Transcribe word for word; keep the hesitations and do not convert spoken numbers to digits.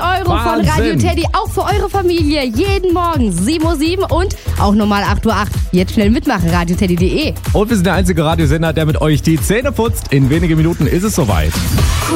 Euro Wahnsinn. von Radio Teddy, auch für eure Familie. Jeden Morgen sieben Uhr sieben und auch normal acht Uhr acht. Jetzt schnell mitmachen, radio teddy punkt de. Und wir sind der einzige Radiosender, der mit euch die Zähne putzt. In wenigen Minuten ist es soweit.